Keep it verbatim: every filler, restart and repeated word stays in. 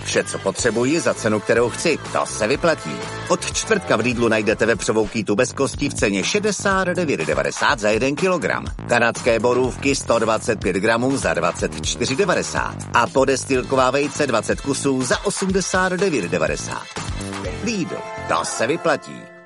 Vše, co potřebuji, za cenu, kterou chci. To se vyplatí. Od čtvrtka v Lidlu najdete vepřovou kýtu bez kostí v ceně šedesát devět devadesát za jeden kilogram. Kanadské borůvky sto dvacet pět gramů za dvacet čtyři devadesát. A podestýlková vejce dvacet kusů za osmdesát devět devadesát. Lidl, to se vyplatí.